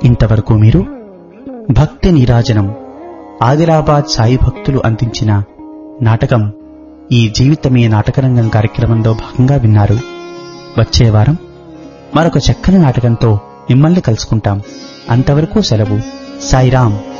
ఇంతవరకు మీరు భక్తి నీరాజనం ఆదిలాబాద్ సాయి భక్తులు అందించిన నాటకం ఈ జీవితమే నాటకరంగం కార్యక్రమంలో భాగంగా విన్నారు. వచ్చే వారం మరొక చక్కని నాటకంతో మిమ్మల్ని కలుసుకుంటాం. అంతవరకు సెలవు. సాయిరాం.